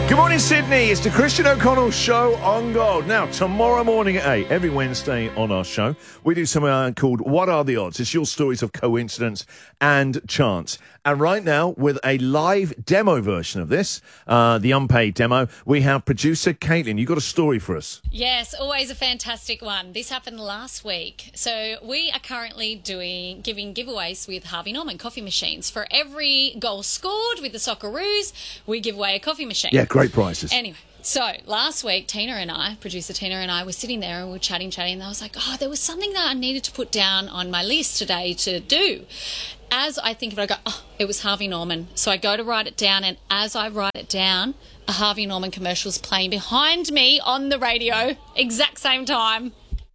Good morning, Sydney. It's the Christian O'Connell Show on Gold. Now, tomorrow morning at 8, every Wednesday on our show, we do something called What Are the Odds? It's your stories of coincidence and chance. And right now, with a live demo version of this, the unpaid demo, we have producer Caitlin. You got a story for us? Yes, always a fantastic one. This happened last week. So we are currently giving giveaways with Harvey Norman coffee machines. For every goal scored with the Socceroos, we give away a coffee machine. Yeah, great prizes. Anyway, so last week, producer Tina and I were sitting there and we were chatting, and I was like, there was something that I needed to put down on my list today to do. As I think of it, I go, it was Harvey Norman. So I go to write it down, and as I write it down, a Harvey Norman commercial is playing behind me on the radio, exact same time.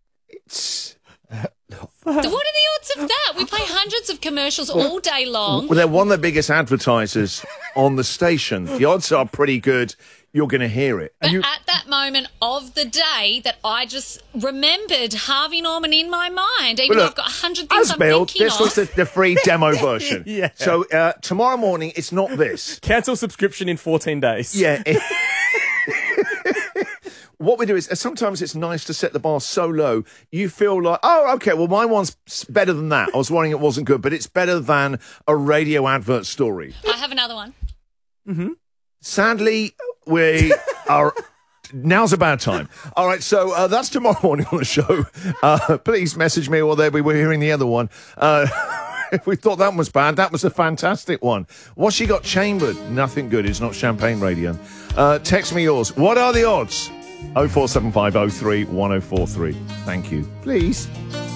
What are the odds of that? We play hundreds of commercials all day long. Well, they're one of the biggest advertisers on the station. The odds are pretty good you're going to hear it. But at that moment of the day that I just remembered Harvey Norman in my mind, even though I've got 100 things I'm thinking this was the free demo version. Yeah. So tomorrow morning, it's not this. Cancel subscription in 14 days. Yeah. What we do is sometimes it's nice to set the bar so low you feel like, okay, well, my one's better than that. I was worrying it wasn't good, but it's better than a radio advert story. I have another one. Mm-hmm. Sadly, we are... Now's a bad time. All right, so that's tomorrow morning on the show. Please message me, or we were hearing the other one. If we thought that was bad, that was a fantastic one. What she got chambered? Nothing good. It's not champagne radio. Text me yours. What are the odds? 0475 03 1043. Thank you. Please.